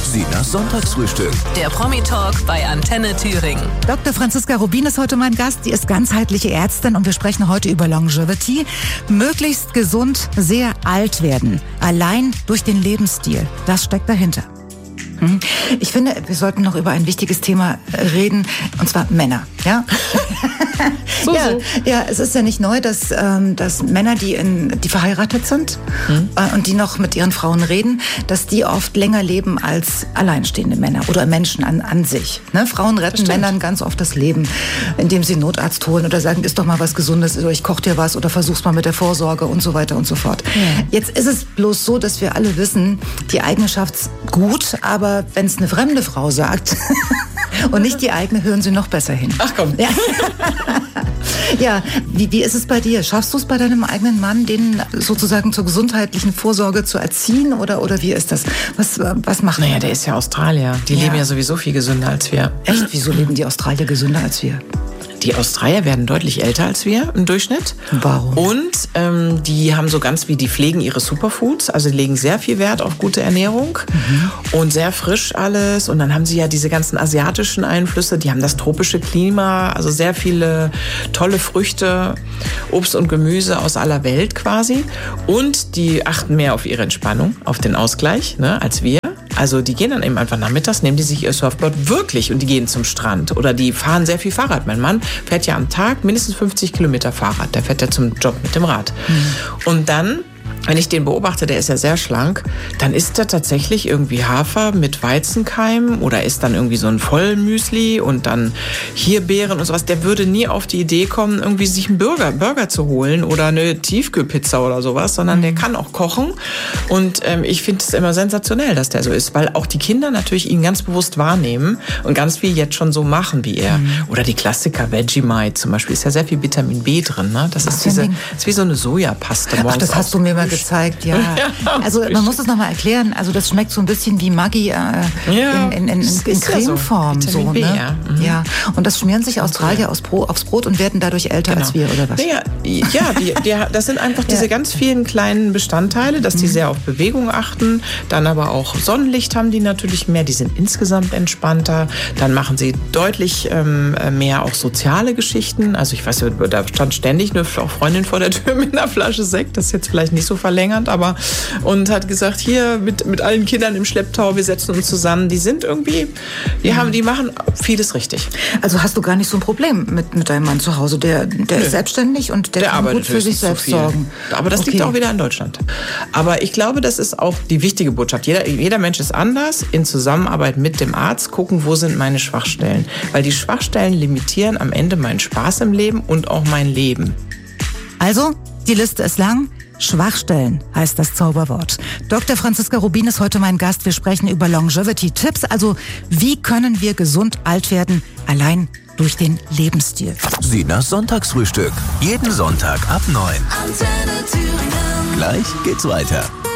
Sinas Sonntagsfrühstück. Der Promi-Talk bei Antenne Thüringen. Dr. Franziska Rubin ist heute mein Gast. Sie ist ganzheitliche Ärztin und wir sprechen heute über Longevity. Möglichst gesund, sehr alt werden. Allein durch den Lebensstil. Das steckt dahinter. Ich finde, wir sollten noch über ein wichtiges Thema reden, und zwar Männer. Ja? Ja, es ist ja nicht neu, dass Männer, die verheiratet sind und die noch mit ihren Frauen reden, dass die oft länger leben als alleinstehende Männer oder Menschen an sich. Ne? Frauen retten Männern ganz oft das Leben, indem sie einen Notarzt holen oder sagen, isst doch mal was Gesundes, oder ich koche dir was oder versuch's mal mit der Vorsorge und so weiter und so fort. Ja. Jetzt ist es bloß so, dass wir alle wissen, die Eigenschaft ist gut, aber wenn es eine fremde Frau sagt und nicht die eigene, hören sie noch besser hin. Ach komm. Ja, ja. Wie ist es bei dir? Schaffst du es bei deinem eigenen Mann, den sozusagen zur gesundheitlichen Vorsorge zu erziehen? Oder wie ist das? Was macht Naja, der ist ja Australier. Die leben ja sowieso viel gesünder als wir. Echt? Wieso leben die Australier gesünder als wir? Die Australier werden deutlich älter als wir im Durchschnitt. Warum? Und die haben so ganz die pflegen ihre Superfoods, also die legen sehr viel Wert auf gute Ernährung und sehr frisch alles. Und dann haben sie ja diese ganzen asiatischen Einflüsse, die haben das tropische Klima, also sehr viele tolle Früchte, Obst und Gemüse aus aller Welt quasi. Und die achten mehr auf ihre Entspannung, auf den Ausgleich, ne, als wir. Also die gehen dann eben einfach nachmittags, nehmen die sich ihr Surfboard wirklich und die gehen zum Strand. Oder die fahren sehr viel Fahrrad. Mein Mann fährt ja am Tag mindestens 50 Kilometer Fahrrad. Der fährt ja zum Job mit dem Rad. Und dann, wenn ich den beobachte, der ist ja sehr schlank, dann isst er tatsächlich irgendwie Hafer mit Weizenkeim oder isst dann irgendwie so ein Vollmüsli und dann hier Beeren und sowas. Der würde nie auf die Idee kommen, irgendwie sich einen Burger zu holen oder eine Tiefkühlpizza oder sowas, sondern der kann auch kochen. Und ich finde es immer sensationell, dass der so ist, weil auch die Kinder natürlich ihn ganz bewusst wahrnehmen und ganz viel jetzt schon so machen wie er. Oder die Klassiker, Vegemite zum Beispiel, ist ja sehr viel Vitamin B drin. Ne? Das ist wie so eine Sojapaste morgens. Ach, das hast du mir mal gezeigt, ja. Also man muss es nochmal erklären. Also das schmeckt so ein bisschen wie Maggi in Cremeform. Ja so. So, B, ne? Ja. Und das schmieren sich Australier aufs Brot und werden dadurch älter als wir, oder was? Das sind einfach diese ganz vielen kleinen Bestandteile, dass die sehr auf Bewegung achten. Dann aber auch Sonnenlicht haben die natürlich mehr. Die sind insgesamt entspannter. Dann machen sie deutlich mehr auch soziale Geschichten. Also ich weiß, da stand ständig eine Freundin vor der Tür mit einer Flasche Sekt. Das ist jetzt vielleicht nicht so verlängert, aber und hat gesagt, hier mit allen Kindern im Schlepptau, wir setzen uns zusammen. Die sind irgendwie, die machen vieles richtig. Also hast du gar nicht so ein Problem mit deinem Mann zu Hause. Der ist selbstständig und der kann gut für sich selbst sorgen. Aber das liegt auch wieder in Deutschland. Aber ich glaube, das ist auch die wichtige Botschaft. Jeder Mensch ist anders. In Zusammenarbeit mit dem Arzt gucken, wo sind meine Schwachstellen. Weil die Schwachstellen limitieren am Ende meinen Spaß im Leben und auch mein Leben. Also, die Liste ist lang. Schwachstellen heißt das Zauberwort. Dr. Franziska Rubin ist heute mein Gast. Wir sprechen über Longevity-Tipps. Also, wie können wir gesund alt werden? Allein durch den Lebensstil. Sinas Sonntagsfrühstück. Jeden Sonntag ab 9. Antenne Thüringen. Gleich geht's weiter.